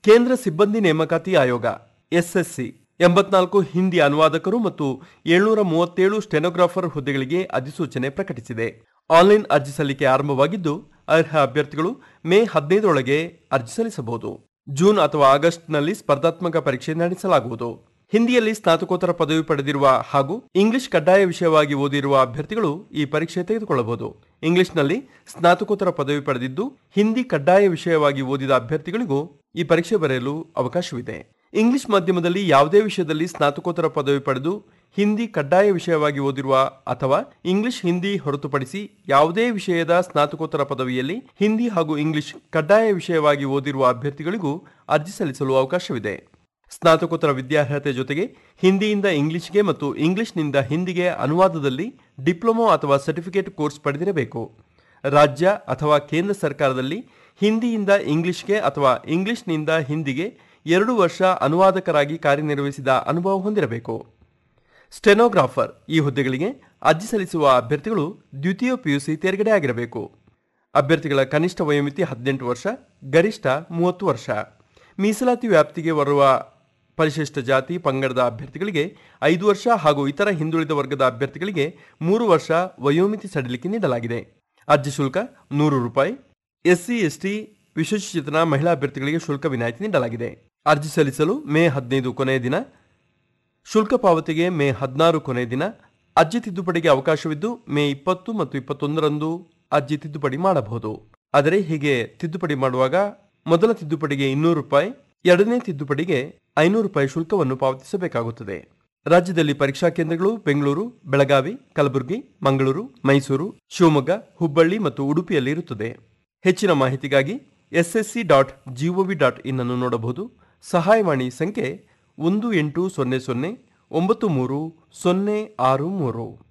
ಕೇಂದ್ರ ಸಿಬ್ಬಂದಿ ನೇಮಕಾತಿ ಆಯೋಗ ಎಸ್ಎಸ್ಸಿ 84 ಹಿಂದಿ ಅನುವಾದಕರು ಮತ್ತು 737 ಸ್ಟೆನೋಗ್ರಾಫರ್ ಹುದ್ದೆಗಳಿಗೆ ಅಧಿಸೂಚನೆ ಪ್ರಕಟಿಸಿದೆ. ಆನ್ಲೈನ್ ಅರ್ಜಿ ಸಲ್ಲಿಕೆ ಆರಂಭವಾಗಿದ್ದು ಅರ್ಹ ಅಭ್ಯರ್ಥಿಗಳು ಮೇ 15 ರೊಳಗೆ ಅರ್ಜಿ ಸಲ್ಲಿಸಬಹುದು. ಜೂನ್ ಅಥವಾ ಆಗಸ್ಟ್ನಲ್ಲಿ ಸ್ಪರ್ಧಾತ್ಮಕ ಪರೀಕ್ಷೆ ನಡೆಸಲಾಗುವುದು. ಹಿಂದಿಯಲ್ಲಿ ಸ್ನಾತಕೋತ್ತರ ಪದವಿ ಪಡೆದಿರುವ ಹಾಗೂ ಇಂಗ್ಲಿಷ್ ಕಡ್ಡಾಯ ವಿಷಯವಾಗಿ ಓದಿರುವ ಅಭ್ಯರ್ಥಿಗಳು ಈ ಪರೀಕ್ಷೆ ತೆಗೆದುಕೊಳ್ಳಬಹುದು. ಇಂಗ್ಲಿಷ್ನಲ್ಲಿ ಸ್ನಾತಕೋತ್ತರ ಪದವಿ ಪಡೆದಿದ್ದು ಹಿಂದಿ ಕಡ್ಡಾಯ ವಿಷಯವಾಗಿ ಓದಿದ ಅಭ್ಯರ್ಥಿಗಳಿಗೂ ಈ ಪರೀಕ್ಷೆ ಬರೆಯಲು ಅವಕಾಶವಿದೆ. ಇಂಗ್ಲಿಷ್ ಮಾಧ್ಯಮದಲ್ಲಿ ಯಾವುದೇ ವಿಷಯದಲ್ಲಿ ಸ್ನಾತಕೋತ್ತರ ಪದವಿ ಪಡೆದು ಹಿಂದಿ ಕಡ್ಡಾಯ ವಿಷಯವಾಗಿ ಓದಿರುವ ಅಥವಾ ಇಂಗ್ಲಿಷ್ ಹಿಂದಿ ಹೊರತುಪಡಿಸಿ ಯಾವುದೇ ವಿಷಯದ ಸ್ನಾತಕೋತ್ತರ ಪದವಿಯಲ್ಲಿ ಹಿಂದಿ ಹಾಗೂ ಇಂಗ್ಲಿಷ್ ಕಡ್ಡಾಯ ವಿಷಯವಾಗಿ ಓದಿರುವ ಅಭ್ಯರ್ಥಿಗಳಿಗೂ ಅರ್ಜಿ ಸಲ್ಲಿಸಲು ಅವಕಾಶವಿದೆ. ಸ್ನಾತಕೋತ್ತರ ವಿದ್ಯಾರ್ಹತೆ ಜೊತೆಗೆ ಹಿಂದಿಯಿಂದ ಇಂಗ್ಲಿಷ್ಗೆ ಮತ್ತು ಇಂಗ್ಲಿಷ್ನಿಂದ ಹಿಂದಿಗೆ ಅನುವಾದದಲ್ಲಿ ಡಿಪ್ಲೊಮಾ ಅಥವಾ ಸರ್ಟಿಫಿಕೇಟ್ ಕೋರ್ಸ್ ಪಡೆದಿರಬೇಕು. ರಾಜ್ಯ ಅಥವಾ ಕೇಂದ್ರ ಸರ್ಕಾರದಲ್ಲಿ ಹಿಂದಿಯಿಂದ ಇಂಗ್ಲಿಷ್ಗೆ ಅಥವಾ ಇಂಗ್ಲಿಷ್ನಿಂದ ಹಿಂದಿಗೆ 2 ವರ್ಷ ಅನುವಾದಕರಾಗಿ ಕಾರ್ಯನಿರ್ವಹಿಸಿದ ಅನುಭವ ಹೊಂದಿರಬೇಕು. ಸ್ಟೆನೋಗ್ರಾಫರ್ ಈ ಹುದ್ದೆಗಳಿಗೆ ಅರ್ಜಿ ಸಲ್ಲಿಸುವ ಅಭ್ಯರ್ಥಿಗಳು ದ್ವಿತೀಯ ಪಿಯುಸಿ ತೇರ್ಗಡೆ ಆಗಿರಬೇಕು. ಅಭ್ಯರ್ಥಿಗಳ ಕನಿಷ್ಠ ವಯೋಮಿತಿ 18 ವರ್ಷ, ಗರಿಷ್ಠ 30 ವರ್ಷ. ಮೀಸಲಾತಿ ವ್ಯಾಪ್ತಿಗೆ ಬರುವ ಪರಿಶಿಷ್ಟ ಜಾತಿ ಪಂಗಡದ ಅಭ್ಯರ್ಥಿಗಳಿಗೆ 5 ವರ್ಷ ಹಾಗೂ ಇತರ ಹಿಂದುಳಿದ ವರ್ಗದ ಅಭ್ಯರ್ಥಿಗಳಿಗೆ 3 ವರ್ಷ ವಯೋಮಿತಿ ಸಡಿಲಿಕೆ ನೀಡಲಾಗಿದೆ. ಅರ್ಜಿ ಶುಲ್ಕ 100 ರೂಪಾಯಿ. ಎಸ್ಸಿ ಎಸ್ಟಿ ವಿಶೇಷಚೇತನ ಮಹಿಳಾ ಅಭ್ಯರ್ಥಿಗಳಿಗೆ ಶುಲ್ಕ ವಿನಾಯಿತಿ ನೀಡಲಾಗಿದೆ. ಅರ್ಜಿ ಸಲ್ಲಿಸಲು ಮೇ 15 ಕೊನೆಯ ದಿನ. ಶುಲ್ಕ ಪಾವತಿಗೆ ಮೇ 16 ಕೊನೆಯ ದಿನ. ಅರ್ಜಿ ತಿದ್ದುಪಡಿಗೆ ಅವಕಾಶವಿದ್ದು ಮೇ 20 ಮತ್ತು 21ರಂದು ಅರ್ಜಿ ತಿದ್ದುಪಡಿ ಮಾಡಬಹುದು. ಆದರೆ ಹೀಗೆ ತಿದ್ದುಪಡಿ ಮಾಡುವಾಗ ಮೊದಲ ತಿದ್ದುಪಡಿಗೆ 200 ರೂಪಾಯಿ, ಎರಡನೇ ತಿದ್ದುಪಡಿಗೆ 500 ರೂಪಾಯಿ ಶುಲ್ಕವನ್ನು ಪಾವತಿಸಬೇಕಾಗುತ್ತದೆ. ರಾಜ್ಯದಲ್ಲಿ ಪರೀಕ್ಷಾ ಕೇಂದ್ರಗಳು ಬೆಂಗಳೂರು, ಬೆಳಗಾವಿ, ಕಲಬುರಗಿ, ಮಂಗಳೂರು, ಮೈಸೂರು, ಶಿವಮೊಗ್ಗ, ಹುಬ್ಬಳ್ಳಿ ಮತ್ತು ಉಡುಪಿಯಲ್ಲಿ ಇರುತ್ತದೆ. ಹೆಚ್ಚಿನ ಮಾಹಿತಿಗಾಗಿ ssc.gov.in ಅನ್ನು ನೋಡಬಹುದು. ಸಹಾಯವಾಣಿ ಸಂಖ್ಯೆ 1800 93 063.